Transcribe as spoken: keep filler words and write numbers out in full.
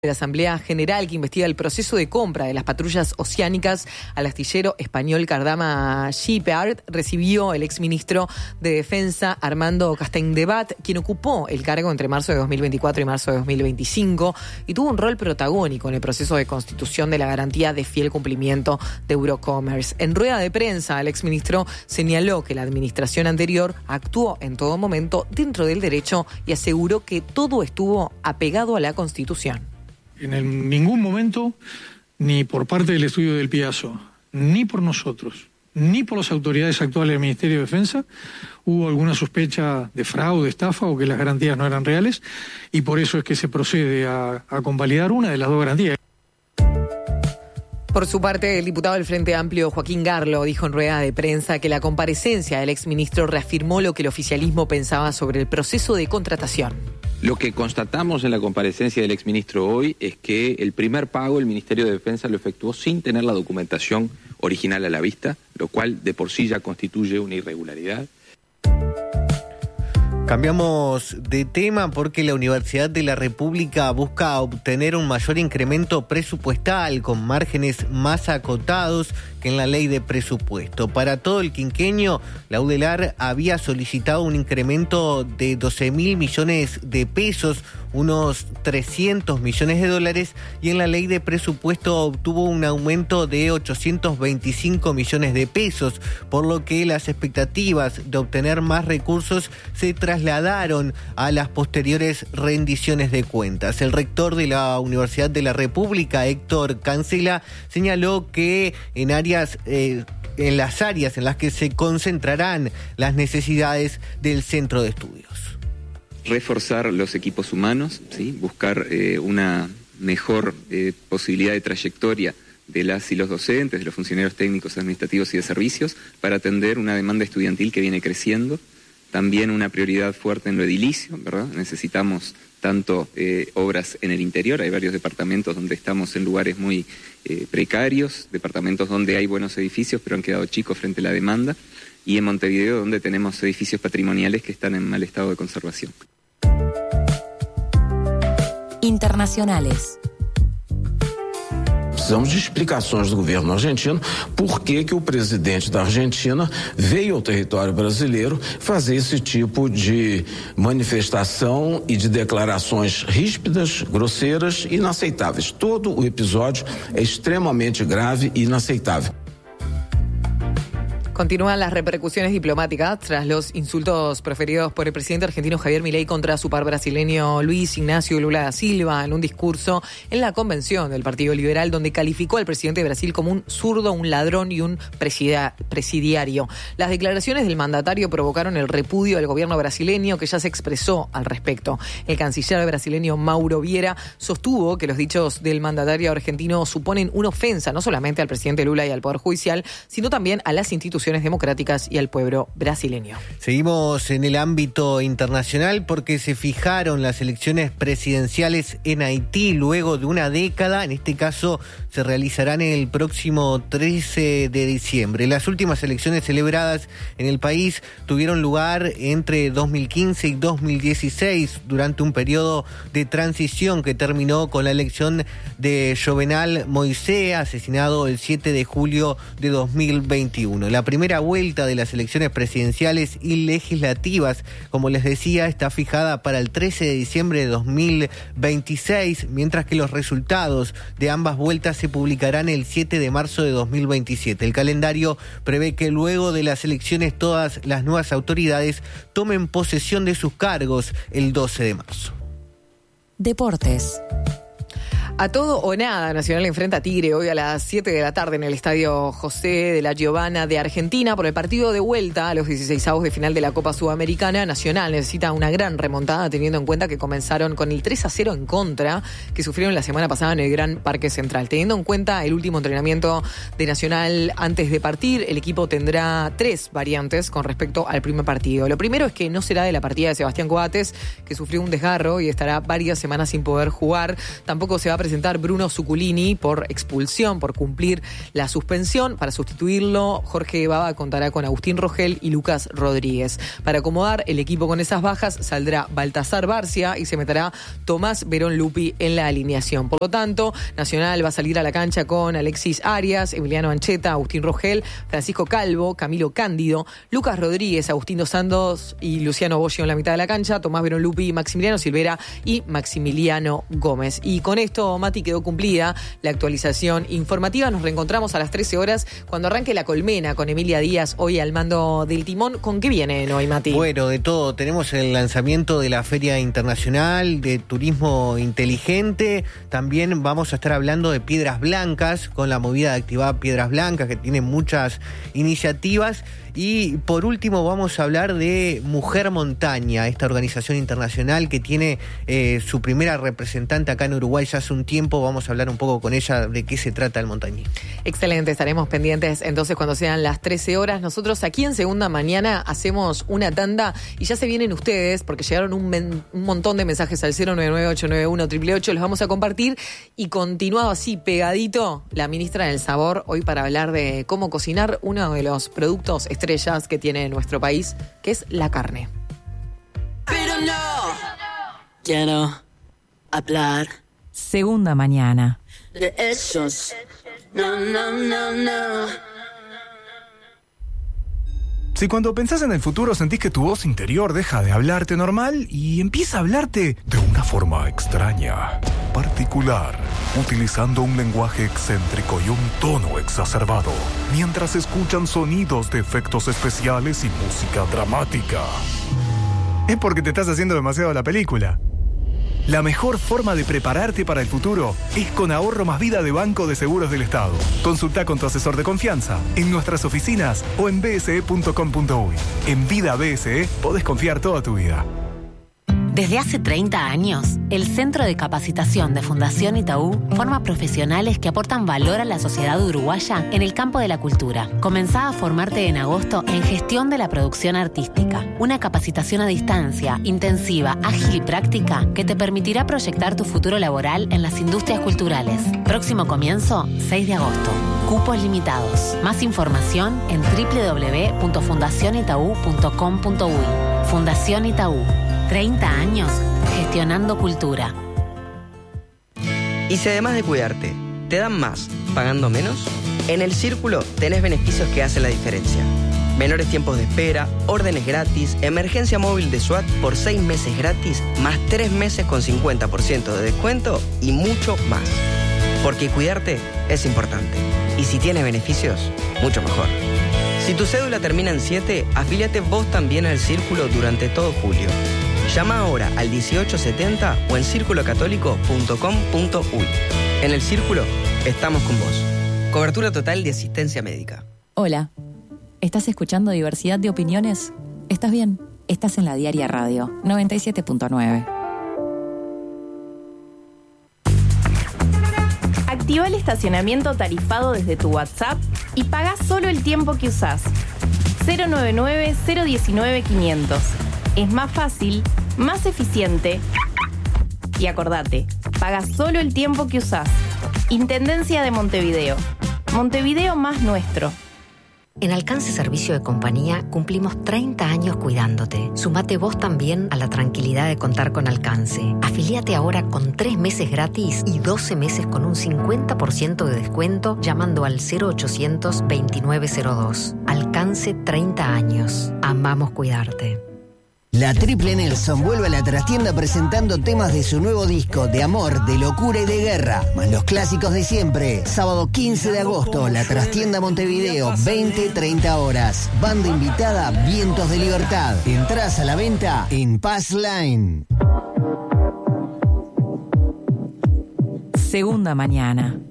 de la Asamblea General que investiga el proceso de compra de las patrullas oceánicas al astillero español Cardama Shipyard recibió el exministro de Defensa Armando Castaingdebat, quien ocupó el cargo entre marzo de dos mil veinticuatro y marzo de dos mil veinticinco y tuvo un rol protagónico en el proceso de constitución de la garantía de fiel cumplimiento de Eurocommerce. En rueda de prensa, el exministro señaló que la administración anterior actuó en todo momento dentro del derecho y aseguró que todo estuvo apegado a la Constitución. En el, ningún momento, ni por parte del estudio del Piazo, ni por nosotros, ni por las autoridades actuales del Ministerio de Defensa, hubo alguna sospecha de fraude, estafa o que las garantías no eran reales, y por eso es que se procede a, a convalidar una de las dos garantías. Por su parte, el diputado del Frente Amplio, Joaquín Garlo, dijo en rueda de prensa que la comparecencia del exministro reafirmó lo que el oficialismo pensaba sobre el proceso de contratación. Lo que constatamos en la comparecencia del exministro hoy es que el primer pago el Ministerio de Defensa lo efectuó sin tener la documentación original a la vista, lo cual de por sí ya constituye una irregularidad. Cambiamos de tema porque la Universidad de la República busca obtener un mayor incremento presupuestal con márgenes más acotados que en la ley de presupuesto. Para todo el quinquenio, la UDELAR había solicitado un incremento de doce mil millones de pesos, unos trescientos millones de dólares, y en la ley de presupuesto obtuvo un aumento de ochocientos veinticinco millones de pesos, por lo que las expectativas de obtener más recursos se trasladaron a las posteriores rendiciones de cuentas. El rector de la Universidad de la República, Héctor Cancela, señaló que en áreas eh, en las áreas en las que se concentrarán las necesidades del centro de estudios. Reforzar los equipos humanos, ¿sí? Buscar eh, una mejor eh, posibilidad de trayectoria de las y los docentes, de los funcionarios técnicos, administrativos y de servicios para atender una demanda estudiantil que viene creciendo. También una prioridad fuerte en lo edilicio, ¿verdad? Necesitamos tanto eh, obras en el interior, hay varios departamentos donde estamos en lugares muy eh, precarios, departamentos donde hay buenos edificios pero han quedado chicos frente a la demanda, y en Montevideo donde tenemos edificios patrimoniales que están en mal estado de conservación. Internacionales. Precisamos de explicações do governo argentino por que que o presidente da Argentina veio ao território brasileiro fazer esse tipo de manifestação e de declarações ríspidas, grosseiras e inaceitáveis. Todo o episódio é extremamente grave e inaceitável. Continúan las repercusiones diplomáticas tras los insultos proferidos por el presidente argentino Javier Milei contra su par brasileño Luis Ignacio Lula da Silva en un discurso en la convención del Partido Liberal, donde calificó al presidente de Brasil como un zurdo, un ladrón y un presida- presidiario. Las declaraciones del mandatario provocaron el repudio del gobierno brasileño, que ya se expresó al respecto. El canciller brasileño Mauro Vieira sostuvo que los dichos del mandatario argentino suponen una ofensa no solamente al presidente Lula y al Poder Judicial, sino también a las instituciones democráticas y al pueblo brasileño. Seguimos en el ámbito internacional porque se fijaron las elecciones presidenciales en Haití luego de una década. En este caso se realizarán el próximo trece de diciembre. Las últimas elecciones celebradas en el país tuvieron lugar entre dos mil quince y dos mil dieciséis durante un periodo de transición que terminó con la elección de Jovenel Moïse, asesinado el siete de julio de dos mil veintiuno. La primera vuelta de las elecciones presidenciales y legislativas, como les decía, está fijada para el trece de diciembre de dos mil veintiséis, mientras que los resultados de ambas vueltas se publicarán el siete de marzo de dos mil veintisiete. El calendario prevé que luego de las elecciones todas las nuevas autoridades tomen posesión de sus cargos el doce de marzo. Deportes. A todo o nada, Nacional enfrenta a Tigre hoy a las siete de la tarde en el Estadio José de la Giovanna de Argentina por el partido de vuelta a los dieciseisavos de final de la Copa Sudamericana. Nacional necesita una gran remontada teniendo en cuenta que comenzaron con el tres a cero en contra que sufrieron la semana pasada en el Gran Parque Central. Teniendo en cuenta el último entrenamiento de Nacional antes de partir, el equipo tendrá tres variantes con respecto al primer partido. Lo primero es que no será de la partida de Sebastián Coates, que sufrió un desgarro y estará varias semanas sin poder jugar. Tampoco se va a presentar presentar Bruno Zuculini por expulsión, por cumplir la suspensión. Para sustituirlo, Jorge Baba contará con Agustín Rogel y Lucas Rodríguez. Para acomodar el equipo con esas bajas, saldrá Baltasar Barcia y se meterá Tomás Verón Lupi en la alineación. Por lo tanto, Nacional va a salir a la cancha con Alexis Arias, Emiliano Ancheta, Agustín Rogel, Francisco Calvo, Camilo Cándido, Lucas Rodríguez, Agustín Dos Santos y Luciano Boggio en la mitad de la cancha, Tomás Verón Lupi, Maximiliano Silvera y Maximiliano Gómez. Y con esto, Mati, quedó cumplida la actualización informativa. Nos reencontramos a las trece horas cuando arranque La Colmena con Emilia Díaz, hoy al mando del timón. ¿Con qué vienen hoy, Mati? Bueno, de todo. Tenemos el lanzamiento de la Feria Internacional de Turismo Inteligente. También vamos a estar hablando de Piedras Blancas, con la movida de Activar Piedras Blancas, que tiene muchas iniciativas. Y por último vamos a hablar de Mujer Montaña, esta organización internacional que tiene eh, su primera representante acá en Uruguay ya hace un tiempo. Vamos a hablar un poco con ella de qué se trata el montañismo. Excelente, estaremos pendientes entonces cuando sean las trece horas. Nosotros aquí en Segunda Mañana hacemos una tanda y ya se vienen ustedes porque llegaron un, men- un montón de mensajes al cero nueve nueve ocho nueve uno ocho ocho ocho. Los vamos a compartir y continuado así pegadito la ministra del Sabor hoy para hablar de cómo cocinar uno de los productos estrellas que tiene nuestro país, que es la carne. Pero no quiero hablar Segunda Mañana. de esos. No, no, no, no. Si cuando pensás en el futuro sentís que tu voz interior deja de hablarte normal y empieza a hablarte de una forma extraña, particular, utilizando un lenguaje excéntrico y un tono exacerbado, mientras escuchan sonidos de efectos especiales y música dramática, es porque te estás haciendo demasiado la película. La mejor forma de prepararte para el futuro es con Ahorro Más Vida de Banco de Seguros del Estado. Consulta con tu asesor de confianza en nuestras oficinas o en b s e punto com punto u y. En Vida B S E podés confiar toda tu vida. Desde hace treinta años, el Centro de Capacitación de Fundación Itaú forma profesionales que aportan valor a la sociedad uruguaya en el campo de la cultura. Comenzá a formarte en agosto en Gestión de la Producción Artística, una capacitación a distancia, intensiva, ágil y práctica que te permitirá proyectar tu futuro laboral en las industrias culturales. Próximo comienzo, seis de agosto. Cupos limitados. Más información en doble u doble u doble u punto fundación itaú punto com punto u y. Fundación Itaú. treinta años gestionando cultura. Y si además de cuidarte, te dan más pagando menos, en El Círculo tenés beneficios que hacen la diferencia. Menores tiempos de espera, órdenes gratis, emergencia móvil de SWAT por seis meses gratis, más tres meses con cincuenta por ciento de descuento y mucho más. Porque cuidarte es importante. Y si tienes beneficios, mucho mejor. Si tu cédula termina en siete, afíliate vos también al Círculo durante todo julio. Llama ahora al dieciocho setenta o en círculo católico punto com punto u y. En El Círculo, estamos con vos. Cobertura total de asistencia médica. Hola, ¿estás escuchando Diversidad de Opiniones? ¿Estás bien? Estás en la Diaria Radio, noventa y siete punto nueve. Activa el estacionamiento tarifado desde tu WhatsApp y paga solo el tiempo que usás. cero nueve nueve cero uno nueve quinientos. Es más fácil, más eficiente. Y acordate, paga solo el tiempo que usás. Intendencia de Montevideo. Montevideo más nuestro. En Alcance Servicio de Compañía cumplimos treinta años cuidándote. Sumate vos también a la tranquilidad de contar con Alcance. Afilíate ahora con tres meses gratis y doce meses con un cincuenta por ciento de descuento llamando al cero ochocientos veintinueve cero dos. Alcance treinta años. Amamos cuidarte. La Triple Nelson vuelve a la trastienda presentando temas de su nuevo disco de amor, de locura y de guerra, más los clásicos de siempre. Sábado quince de agosto, la trastienda Montevideo, veinte treinta horas. Banda invitada, Vientos de Libertad. Entrás a la venta en Pass Line. Segunda Mañana.